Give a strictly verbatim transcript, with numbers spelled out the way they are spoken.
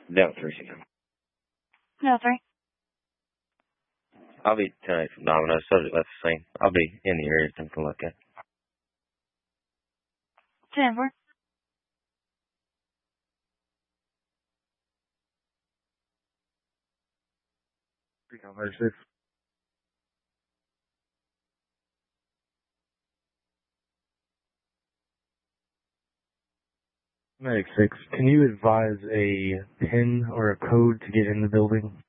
Down three six. No, three. I'll be ten eight from Domino's. Subject left the scene. I'll be in the area to look at. ten four. Recon thirty-six. Medic six, can you advise a PIN or a code to get in the building?